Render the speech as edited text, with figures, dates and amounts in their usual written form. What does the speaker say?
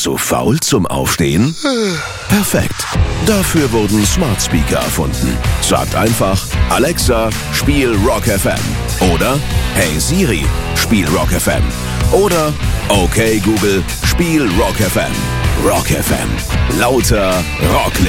Zu faul zum Aufstehen? Perfekt. Dafür wurden Smart Speaker erfunden. Sagt einfach, Alexa, spiel Rock FM. Oder, hey Siri, spiel Rock FM. Oder, okay Google, spiel Rock FM. Rock FM. Lauter Rocklieder.